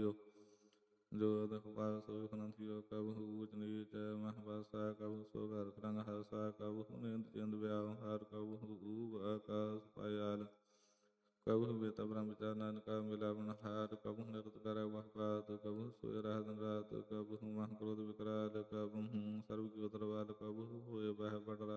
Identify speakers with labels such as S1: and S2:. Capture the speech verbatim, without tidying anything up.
S1: ਥੀਓ। ਜੋ ਦੁਖ ਪਾਪ ਸੁਖ ਨ ਥੀਓ। ਕਬਹੂ ਊਚ ਨੀਚ ਮਹਿ ਪਾਸਾ। ਕਬਹੂ ਸੋ ਘਰ ਤਰੰਗ ਹਾਸਾ। ਕਬਹੂ ਨਿੰਦ ਚਿੰਦ ਵਿਆਵਹਾਰ। ਕਬਹੂ ਊਬ ਆਕਾਸ ਪਾਇਆਲ। ਕਬਹੂ ਬੇਤਾ ਬ੍ਰਹਮ ਵਿਚਾਰ ਨਾਨਕਾ ਮਿਲਾਵਨ ਹਾਰ। ਕਬਹੂ ਨਿਰਤ ਕਰੈ ਵਹ ਬਾਤ। ਕਬਹੂ ਸੋਇ ਰਹਿ ਦਿਨ ਰਾਤ। ਕਬਹੂ ਮਹ ਕ੍ਰੋਧ ਵਿਕਰਾਲ। ਕਬਹੂ ਸਰਬ ਕੀ ਉਤਰਵਾਲ। ਕਬਹੂ ਹੋਇ ਬਹਿ ਬਡ